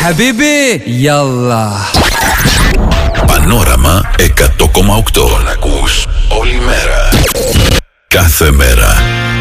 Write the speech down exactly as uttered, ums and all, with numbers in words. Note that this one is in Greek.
Χαμπίμπι, γιαλλά. Πανόραμα εκατό κόμμα οκτώ. Τον ακούς όλη μέρα, κάθε μέρα.